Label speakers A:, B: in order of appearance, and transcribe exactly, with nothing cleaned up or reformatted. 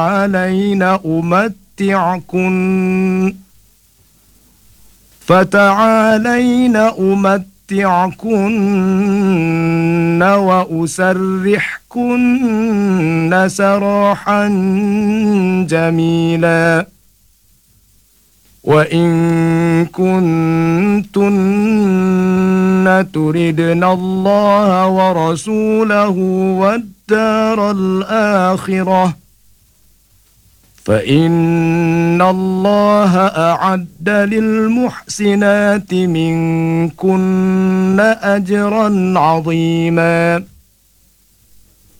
A: فتعالين أمتعكن فتعالين أمتعكن وأسرحكن سراحا جميلا وإن كنتن تردن الله ورسوله والدار الآخرة فإن الله أعد للمحسنات منكن أجرا عظيما